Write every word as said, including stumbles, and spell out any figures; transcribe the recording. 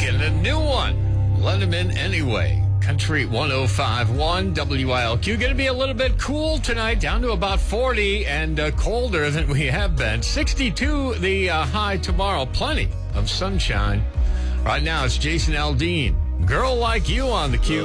and a new one. Let him in anyway. Country one oh five point one W I L Q. Going to be a little bit cool tonight, down to about forty and uh, colder than we have been. sixty-two the uh, high tomorrow. Plenty of sunshine. Right now, it's Jason Aldean. Girl Like You on the Q.